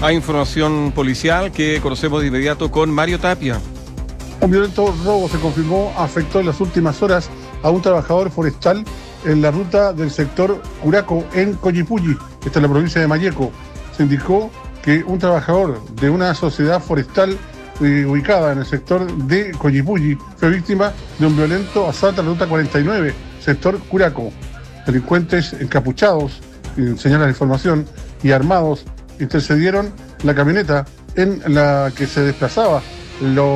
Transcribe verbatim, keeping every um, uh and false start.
Hay información policial que conocemos de inmediato con Mario Tapia. Un violento robo se confirmó afectó en las últimas horas a un trabajador forestal en la ruta del sector Curaco en Collipulli, esta es la provincia de Malleco. Se indicó que un trabajador de una sociedad forestal eh, ubicada en el sector de Collipulli fue víctima de un violento asalto a la ruta cuarenta y nueve, sector Curaco. Delincuentes encapuchados, eh, señala la información, y armados intercedieron la camioneta en la que se desplazaba los